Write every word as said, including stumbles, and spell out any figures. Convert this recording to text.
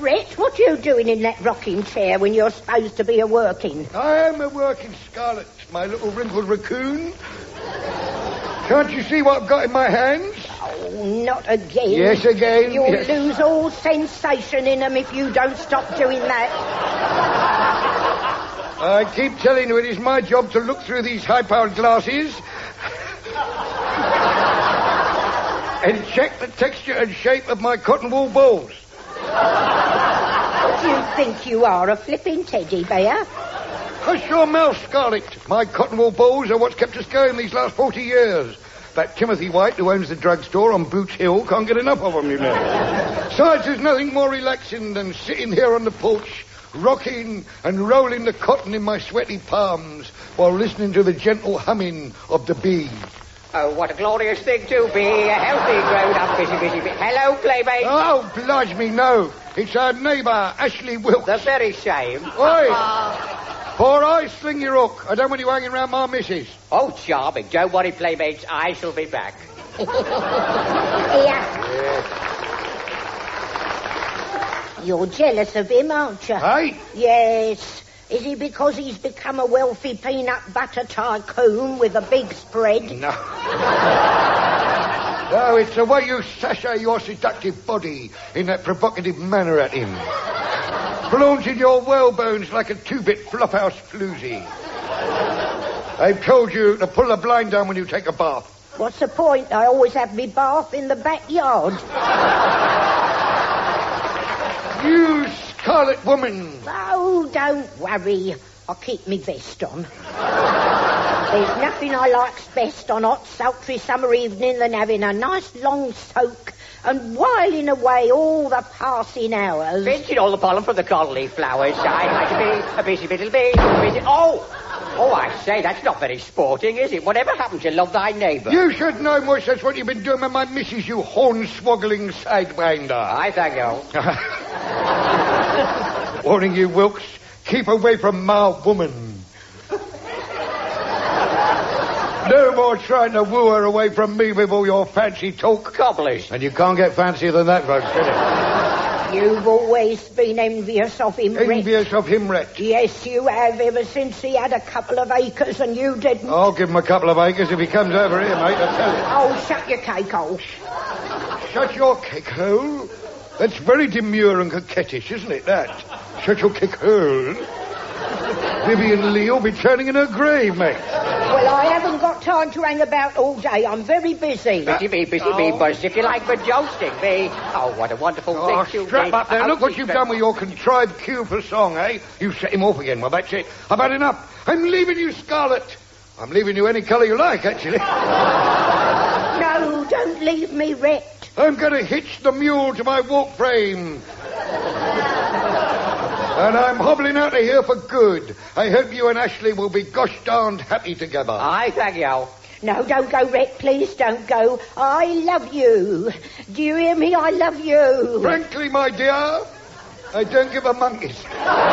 Rhett, what are you doing in that rocking chair when you're supposed to be a working? I am a working, Scarlet, my little wrinkled raccoon. Can't you see what I've got in my hands? Oh, not again. Yes, again. You'll yes. lose all sensation in them if you don't stop doing that. I keep telling you it is my job to look through these high-powered glasses and check the texture and shape of my cotton wool balls. What do you think you are, a flipping teddy bear? Hush your mouth, Scarlet. My cotton wool balls are what's kept us going these last forty years. That Timothy White, who owns the drugstore on Boots Hill, can't get enough of them, you know. Besides, there's nothing more relaxing than sitting here on the porch, rocking and rolling the cotton in my sweaty palms while listening to the gentle humming of the bees. Oh, what a glorious thing to be, a healthy, grown-up, busy, busy, busy. Hello, playmate. Oh, oblige me, no. It's our neighbour, Ashley Wilkes. The very same. Oi! Four eyes, sling your hook. I don't want you hanging around my missus. Oh, charming. Don't worry, playmates. I shall be back. Yeah. You're jealous of him, aren't you? Hey? Yes. Is he because he's become a wealthy peanut butter tycoon with a big spread? No. No, it's the way you sashay your seductive body in that provocative manner at him. Flaunting your whalebones like a two-bit flophouse floozy. I've told you to pull the blind down when you take a bath. What's the point? I always have me bath in the backyard. You scarlet woman. Oh, don't worry. I'll keep me vest on. There's nothing I likes best on hot, sultry summer evening than having a nice long soak and whiling away all the passing hours. Rinsing all the pollen from the cauliflowers. I like to be a busy little bee. Busy... Oh! Oh, I say, that's not very sporting, is it? Whatever happened to love thy neighbour? You should know, Mush, that's what you've been doing with my missus, you horn-swoggling sidewinder. I thank you. Warning you, Wilkes, keep away from my woman. No more trying to woo her away from me with all your fancy talk. Cobblers. And you can't get fancier than that, folks, can you? You've always been envious of him, Rhett. Envious of him, Rhett. Yes, you have, ever since he had a couple of acres and you didn't. I'll give him a couple of acres if he comes over here, mate, I tell you. Oh, shut your cake hole. Shut your cake hole? That's very demure and coquettish, isn't it, that? Shut your cake hole. Vivian Lee will be turning in her grave, mate. Well, I haven't got time to hang about all day. I'm very busy. Busy bee, busy oh. bee, buzz, if you like, but jousting me. Oh, what a wonderful Oh, thing to strap be. up there. Oh, Look what you've strap- done with your contrived cue for song, eh? You've set him off again. Well, that's it. I've had enough. I'm leaving you, Scarlet. I'm leaving you any colour you like, actually. No, don't leave me, Rhett. I'm going to hitch the mule to my walk frame. And I'm hobbling out of here for good. I hope you and Ashley will be gosh darned happy together. I thank you. No, don't go, Rhett. Please don't go. I love you. Do you hear me? I love you. Frankly, my dear, I don't give a monkey's.